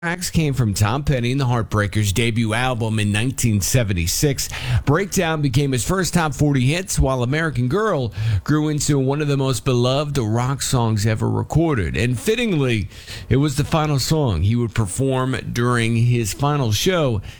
Tracks came from Tom Petty and the Heartbreakers' debut album in 1976. Breakdown became his first top 40 hits, while American Girl grew into one of the most beloved rock songs ever recorded. And fittingly, it was the final song he would perform during his final show